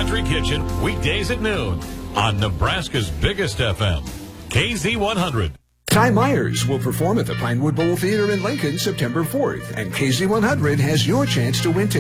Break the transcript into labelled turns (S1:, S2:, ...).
S1: Country Kitchen, weekdays at noon on Nebraska's biggest FM, KZ100.
S2: Ty Myers will perform at the Pinewood Bowl Theater in Lincoln September 4th, and KZ100 has your chance to win tickets